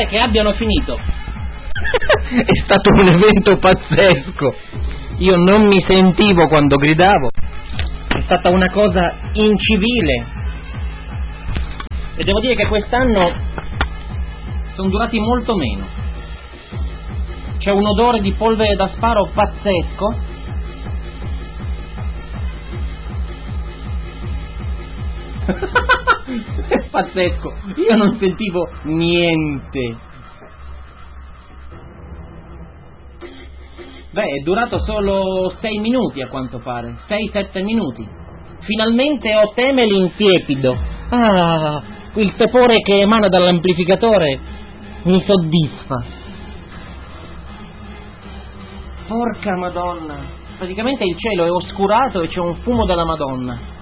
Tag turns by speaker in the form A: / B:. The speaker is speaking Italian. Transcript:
A: che abbiano finito.
B: È stato un evento pazzesco. Io non mi sentivo quando gridavo.
A: È stata una cosa incivile. E devo dire che quest'anno sono durati molto meno. C'è un odore di polvere da sparo pazzesco. È pazzesco, io non sentivo niente. Beh, è durato solo 6 minuti a quanto pare, 6-7 minuti. Finalmente ho Temelin tiepido. Ah, il tepore che emana dall'amplificatore mi soddisfa. Porca Madonna, praticamente il cielo è oscurato e c'è un fumo della Madonna.